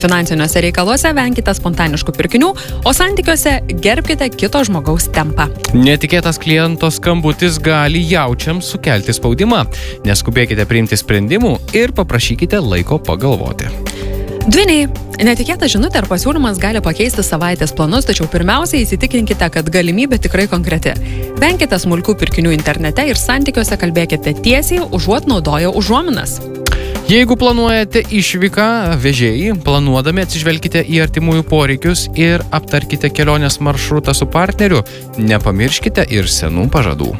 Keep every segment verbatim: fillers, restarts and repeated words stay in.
Finansiniuose reikaluose venkite spontaniškų pirkinių, o santykiuose gerbkite kito žmogaus tempą. Netikėtas kliento skambutis gali jaučiams sukelti spaudimą. Neskubėkite priimti sprendimų ir paprašykite laiko pagalvoti. Dvyniai. Netikėta žinutė ar pasiūlymas gali pakeisti savaitės planus, tačiau pirmiausia įsitikinkite, kad galimybė tikrai konkreti. Venkite smulkių pirkinių internete ir santykiuose kalbėkite tiesiai, užuot naudoję užuominas. Jeigu planuojate išvyką, vežėjai, planuodami atsižvelkite į artimųjų poreikius ir aptarkite kelionės maršrutą su partneriu, nepamirškite ir senų pažadų.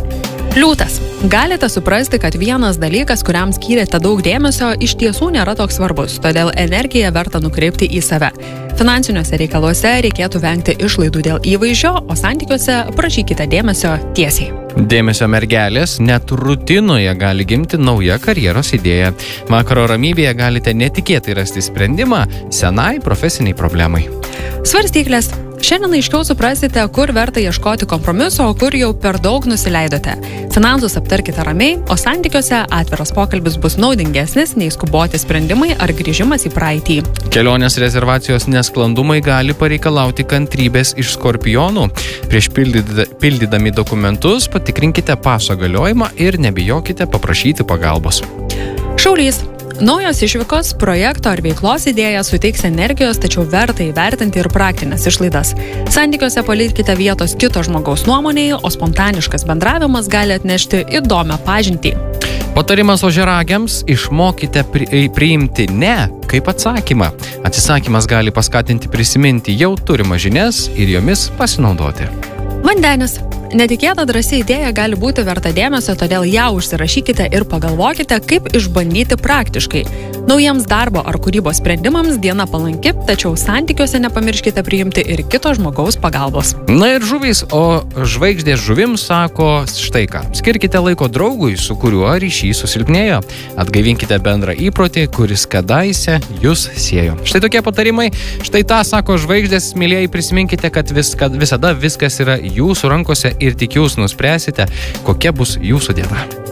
Liūtas. Galite suprasti, kad vienas dalykas, kuriam skyrėte daug dėmesio, iš tiesų nėra toks svarbus, todėl energiją verta nukreipti į save. Finansiniuose reikaluose reikėtų vengti išlaidų dėl įvaizdžio, o santykiuose prašykite dėmesio tiesiai. Dėmesio mergelės, net rutinoje gali gimti nauja karjeros idėja. Vakaro ramybėje galite netikėtai rasti sprendimą senai profesiniai problemai. Svarstyklės. Šiandien aiškiau suprasite, kur verta ieškoti kompromiso, o kur jau per daug nusileidote. Finansus aptarkite ramiai, o santykiuose atviras pokalbis bus naudingesnis nei skuboti sprendimai ar grįžimas į praeitį. Kelionės rezervacijos nesklandumai gali pareikalauti kantrybės iš skorpionų. Prieš pildydami dokumentus patikrinkite paso galiojimą ir nebijokite paprašyti pagalbos. Šaulys. Naujos išvykos, projekto ar veiklos idėja suteiks energijos, tačiau verta įvertinti ir praktinės išlaidas. Santykiuose palikite vietos kito žmogaus nuomonėje, o spontaniškas bendravimas gali atnešti įdomią pažintį. Patarimas ožiaragiams: išmokite pri, priimti ne kaip atsakymą. Atsisakymas gali paskatinti prisiminti jau turimą žinias ir jomis pasinaudoti. Vandenis. Netikėta drąsi idėja gali būti verta dėmesio, todėl ją užsirašykite ir pagalvokite, kaip išbandyti praktiškai. Naujiems darbo ar kūrybos sprendimams diena palanki, tačiau santykiuose nepamirškite priimti ir kito žmogaus pagalbos. Na ir žuvys, o žvaigždės žuvims sako štai ką. Skirkite laiko draugui, su kuriuo ryšys susilpnėjo. Atgaivinkite bendrą įprotį, kuris kadaise jūs siejo. Štai tokie patarimai. Štai tą sako žvaigždės. Mylėjai, prisiminkite, kad, vis, kad visada viskas yra jūsų rankose ir tik jūs nuspręsite, kokia bus jūsų diena.